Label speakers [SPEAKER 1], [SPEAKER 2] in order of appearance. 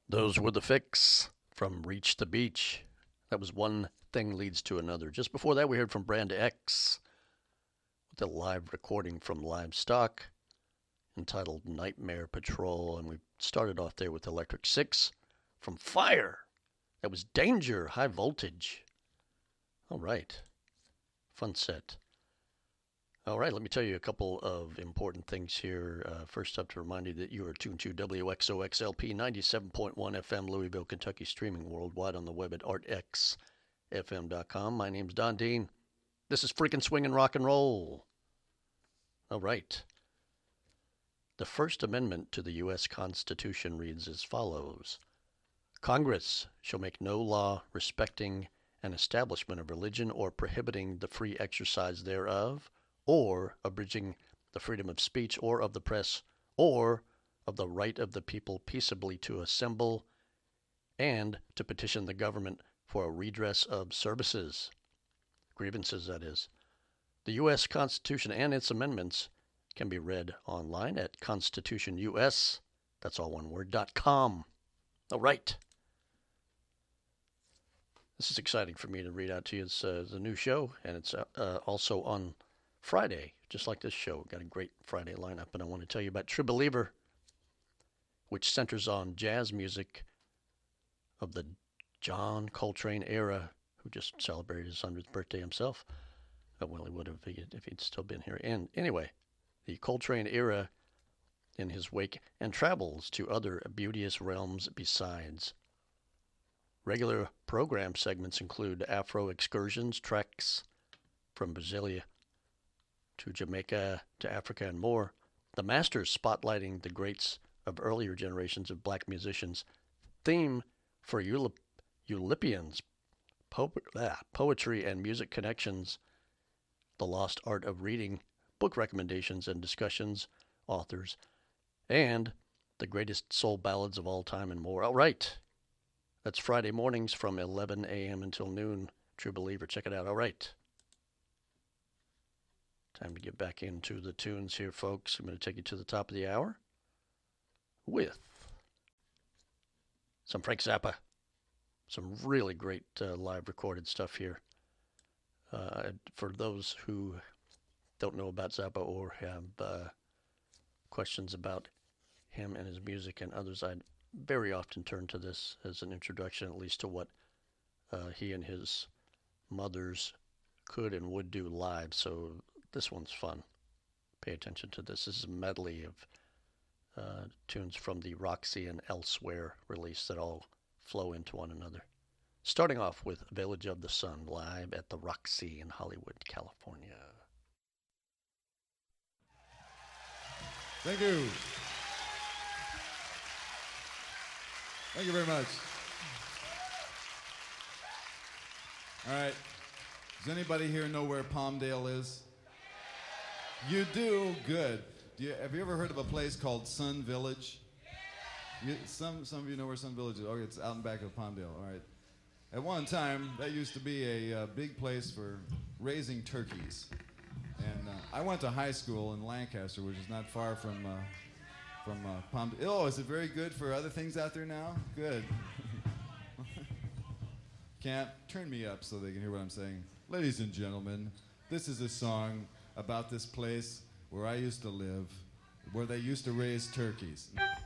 [SPEAKER 1] Those were the Fix from Reach the Beach. That was One Thing Leads to Another. Just before that, we heard from Brand X with a live recording from Livestock entitled Nightmare Patrol. And we started off there with Electric Six from Fire. That was Danger, High Voltage. All right. Fun set. All right, let me tell you a couple of important things here. First up, to remind you that you are tuned to WXOXLP 97.1 FM, Louisville, Kentucky, streaming worldwide on the web at artxfm.com. My name's Don Dean. This is Freakin' Swingin' Rock and Roll. All right. The First Amendment to the U.S. Constitution reads as follows. Congress shall make no law respecting an establishment of religion or prohibiting the free exercise thereof, or abridging the freedom of speech or of the press, or of the right of the people peaceably to assemble and to petition the government for a redress of grievances, that is. The U.S. Constitution and its amendments can be read online at constitutionus, that's all one word, .com. All right. This is exciting for me to read out to you. It's the new show, and it's also on Friday, just like this show. Got a great Friday lineup, and I want to tell you about True Believer, which centers on jazz music of the John Coltrane era, who just celebrated his 100th birthday himself. Well, he would have if he'd still been here. And anyway, the Coltrane era in his wake, and travels to other beauteous realms besides. Regular program segments include Afro excursions, treks from Brasilia to Jamaica to Africa and more. The Masters spotlighting the greats of earlier generations of black musicians. Theme for Eulipians, poetry and music connections. The Lost Art of Reading, book recommendations and discussions, authors, and the greatest soul ballads of all time and more. All right. That's Friday mornings from 11 a.m. until noon. True Believer. Check it out. All right. Time to get back into the tunes here, folks. I'm going to take you to the top of the hour with some Frank Zappa. Some really great live recorded stuff here. For those who don't know about Zappa or have questions about him and his music and others, I'd very often turn to this as an introduction, at least to what he and his mothers could and would do live. So this one's fun. Pay attention to this. This is a medley of tunes from the Roxy and Elsewhere release that all flow into one another. Starting off with Village of the Sun, live at the Roxy in Hollywood, California.
[SPEAKER 2] Thank you. Thank you very much. All right. Does anybody here know where Palmdale is? You do? Good. Have you ever heard of a place called Sun Village? Some of you know where Sun Village is. Okay, it's out in back of Palmdale. All right. At one time, that used to be a big place for raising turkeys. And I went to high school in Lancaster, which is not far from Palmdale. Oh, is it very good for other things out there now? Good. Can't turn me up so they can hear what I'm saying. Ladies and gentlemen, this is a song about this place where I used to live, where they used to raise turkeys.